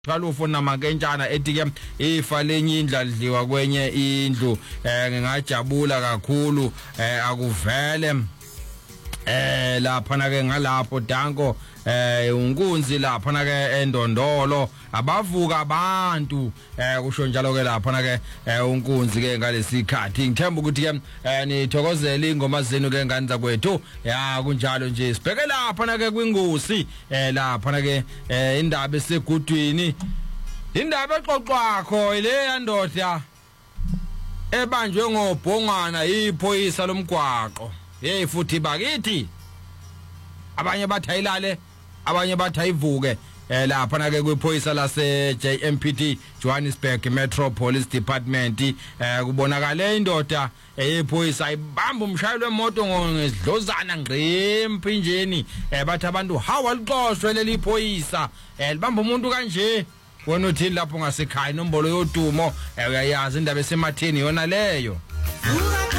Kalufo namakentshana ethi ke ifa lenye indla lidliwa kwenye indlu ngingajabula kakhulu akuvele lapha na ke ngalapho danko unkunzi lapha na ke endondolo abavuka abantu kusho njalo ke lapha na ke unkunzi ke ngalesikhathi ngithemba ukuthi ke nithokozela ingoma zenu ke ngani zakwethu ya kunjalo nje sibheke lapha na ke kwingosi lapha na ke indaba esegudwini indaba exoxwakho ile yandoda ebanjwe ngobhongwana iphoyisa lomgwaqo hey futhi bakithi abanye bathayilale abanye bathayivuke lapha na ke kwiphoyisa lase JMPT Johannesburg Metro Police Department kubonakala indoda eyiphoyisa ibamba umshayeli wemoto ngesidlozana ngemphinjeni bathi abantu hawa liqoshwe leli phoyisa libamba umuntu kanje wena uthi lapho ngasekhaya inombolo yodumo uyayazi indaba esematheni yona leyo